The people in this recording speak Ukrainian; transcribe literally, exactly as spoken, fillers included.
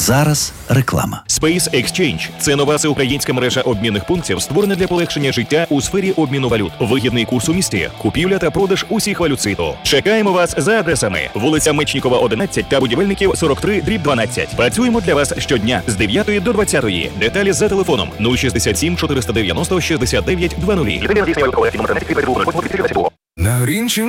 зараз реклама. Space Exchange – це нова всеукраїнська мережа обмінних пунктів, створена для полегшення життя у сфері обміну валют. Вигідний курс у місті, купівля та продаж усіх валют світу. Чекаємо вас за адресами: вулиця Мечнікова, одинадцять та Будівельників, сорок три дріб дванадцять. Працюємо для вас щодня з дев'ятої до двадцятої. Деталі за телефоном нуль шістдесят сім чотириста дев'яносто шістдесят дев'ять двадцять. На